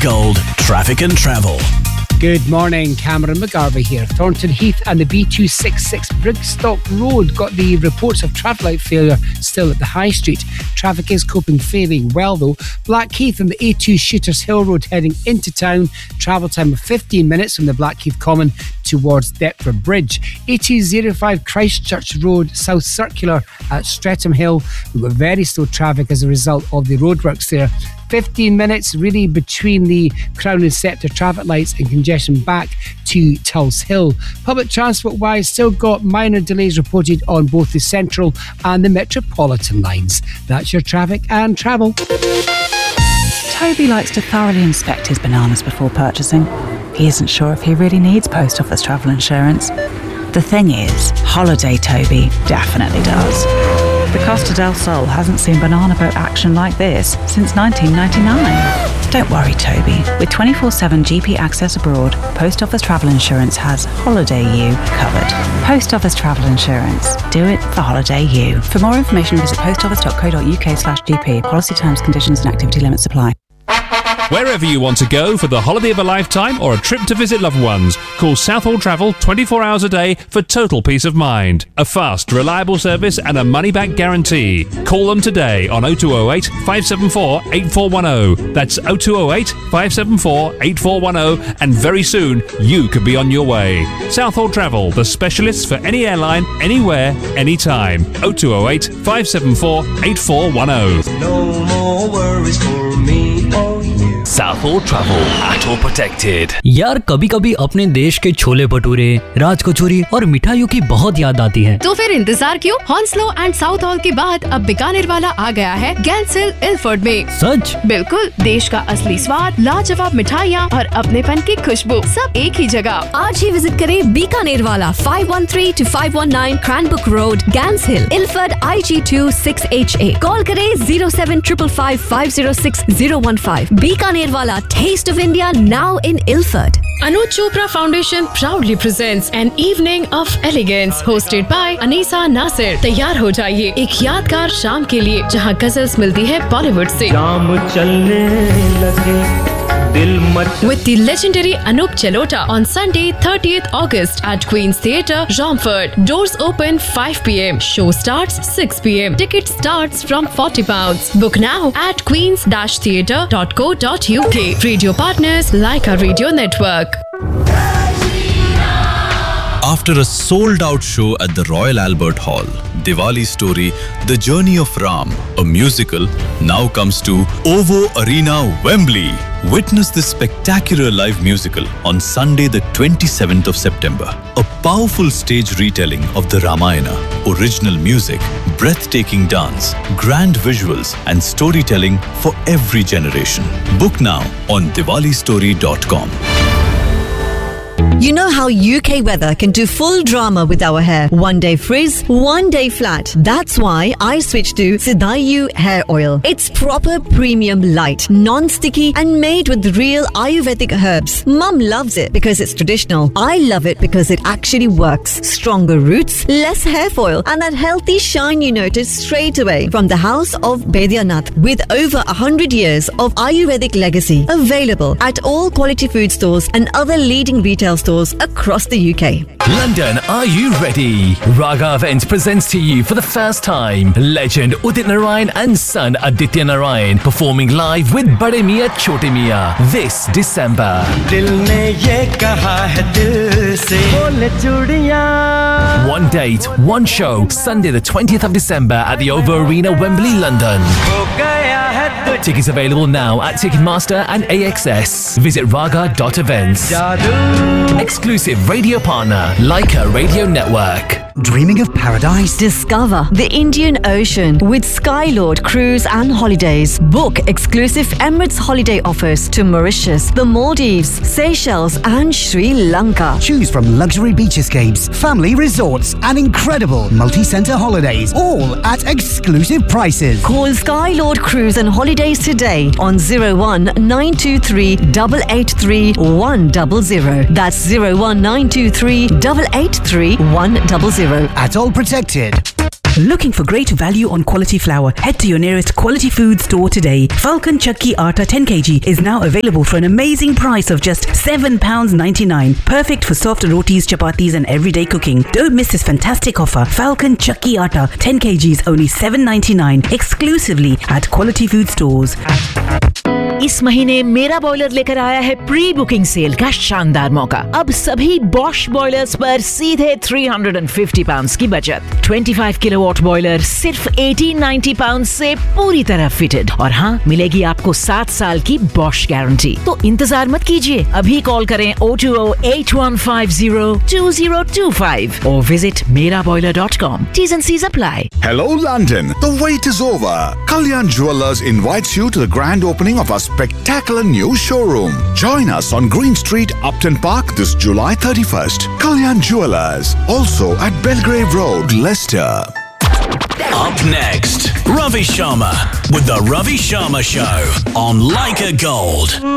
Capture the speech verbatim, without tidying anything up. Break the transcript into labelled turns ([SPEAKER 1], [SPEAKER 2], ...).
[SPEAKER 1] Gold Traffic and Travel.
[SPEAKER 2] Good morning, Cameron McGarvey here. Thornton Heath and the B two sixty-six Brigstock Road got the reports of traffic light failure still at the High Street. Traffic is coping fairly well though. Blackheath and the A two Shooters Hill Road heading into town. Travel time of fifteen minutes from the Blackheath Common towards Deptford Bridge. A two oh five Christchurch Road South Circular at Streatham Hill. We've got very slow traffic as a result of the roadworks there. fifteen minutes really between the Crown and Sceptre traffic lights and congestion back to Tulse Hill. Public transport wise, still got minor delays reported on both the Central and the Metropolitan lines. That's your traffic and travel.
[SPEAKER 3] Toby likes to thoroughly inspect his bananas before purchasing. He isn't sure if he really needs post office travel insurance. The thing is, Holiday Toby definitely does. The Costa del Sol hasn't seen banana boat action like this since nineteen ninety-nine. Don't worry, Toby. With twenty-four seven G P access abroad, Post Office Travel Insurance has Holiday U covered. Post Office Travel Insurance. Do it for Holiday U. For more information, visit postoffice.co.uk slash GP. Policy terms, conditions and activity limits apply.
[SPEAKER 4] Wherever you want to go for the holiday of a lifetime or a trip to visit loved ones, call Southall Travel twenty-four hours a day for total peace of mind. A fast, reliable service and a money-back guarantee. Call them today on oh two oh eight, five seven four, eight four one oh. That's oh two oh eight, five seven four, eight four one oh, and very soon you could be on your way. Southall Travel, the specialists for any airline, anywhere, anytime. oh two oh eight, five seven four, eight four one oh.
[SPEAKER 5] No more worries for me or you.
[SPEAKER 1] Southall Travel, Auto Protected.
[SPEAKER 6] यार कभी कभी अपने देश के छोले भटूरे, राज कचौरी और मिठाइयों की बहुत याद आती है।
[SPEAKER 7] तो फिर इंतजार क्यों? हॉन्सलो एंड साउथ हॉल के बाद अब बीकानेर वाला आ गया है गैंस हिल इल्फर्ड में।
[SPEAKER 6] सच?
[SPEAKER 7] बिल्कुल, देश का असली स्वाद, लाजवाब मिठाइयाँ और अपनेपन की खुशबू सब एक ही जगह।
[SPEAKER 8] आज ही विजिट करें बीकानेर वाला five one three to five one nine Cranbrook Road, Gants Hill, Ilford I G two six H A. Call करें zero seven five five five zero six zero one five. Bikaner Wala, Taste of India now in Ilford.
[SPEAKER 7] Anuj Chopra Foundation proudly presents an evening of elegance hosted by Anisa Nasir. तैयार हो जाइए एक यादगार शाम के लिए जहां गजल्स मिलती है बॉलीवुड से।
[SPEAKER 5] जाम चलने लगे दिल much
[SPEAKER 7] With the legendary Anup Jalota on Sunday thirtieth August at Queen's Theatre, Romford. Doors open five p.m. Show starts six p.m. Ticket starts from forty pounds. Book now at queens dash theatre dot co dot uk. Radio partners Leica Radio Network.
[SPEAKER 9] After a sold-out show at the Royal Albert Hall, Diwali Story, The Journey of Ram, a musical, now comes to OVO Arena, Wembley. Witness this spectacular live musical on Sunday the twenty-seventh of September. A powerful stage retelling of the Ramayana, original music, breathtaking dance, grand visuals and storytelling for every generation. Book now on diwali story dot com.
[SPEAKER 10] You know how U K weather can do full drama with our hair. One day frizz, one day flat. That's why I switched to Sidayu Hair Oil. It's proper premium light, non-sticky and made with real Ayurvedic herbs. Mum loves it because it's traditional. I love it because it actually works. Stronger roots, less hair foil and that healthy shine you notice straight away. From the house of Baidyanath with over one hundred years of Ayurvedic legacy. Available at all quality food stores and other leading retail stores across the U K.
[SPEAKER 1] London, are you ready? Raga Events presents to you for the first time legend Udit Narayan and son Aditya Narayan performing live with Bade Miyan Chote Miyan this December.
[SPEAKER 5] दिल ने ये कहा है दिल से बोले चूड़ियां.
[SPEAKER 1] One date, one show, Sunday the twentieth of December at the OVO Arena, Wembley, London.
[SPEAKER 5] हो गया है तुझ
[SPEAKER 1] Tickets available now at Ticketmaster and A X S. Visit raga dot events.
[SPEAKER 5] जादू.
[SPEAKER 1] Exclusive radio partner, Leica Radio Network.
[SPEAKER 10] Dreaming of paradise? Discover the Indian Ocean with Skylord Cruise and Holidays. Book exclusive Emirates holiday offers to Mauritius, the Maldives, Seychelles and Sri Lanka.
[SPEAKER 11] Choose from luxury beach escapes, family resorts and incredible multi-centre holidays, all at exclusive prices.
[SPEAKER 10] Call Skylord Cruise and Holidays today on zero one nine two three eight eight three one zero zero. That's zero one nine two three eight eight three one zero zero.
[SPEAKER 11] At All Protected.
[SPEAKER 12] Looking for great value on quality flour? Head to your nearest Quality Food store today. Falcon Chakki Atta ten kilograms is now available for an amazing price of just seven pounds ninety-nine. Perfect for soft rotis, chapatis and everyday cooking. Don't miss this fantastic offer. Falcon Chakki Atta ten kilograms only seven ninety-nine exclusively at Quality Food stores.
[SPEAKER 13] इस महीने मेरा boiler लेकर आया है pre booking cell का शानदार मौका। अब सभी बॉश बॉयलर्स पर सीधे तीन सौ पचास पाउंड्स की बचत। पच्चीस किलोवाट बॉयलर सिर्फ अठारह सौ नब्बे पाउंड्स से पूरी तरह फिटेड और हाँ मिलेगी आपको सात साल की बॉश गारंटी। तो इंतजार मत कीजिए, अभी कॉल करें O two O eight one five zero to zero to five और विजिट मेरा boiler dot com. T's and C's apply.
[SPEAKER 14] Hello London, the wait is over. Kalyan Jewellers invites you to the grand opening of our spectacular new showroom. Join us on Green Street, Upton Park this July thirty-first. Kalyan Jewellers, also at Belgrave Road, Leicester.
[SPEAKER 15] Up next, Ravi Sharma with the Ravi Sharma Show on Leica Gold.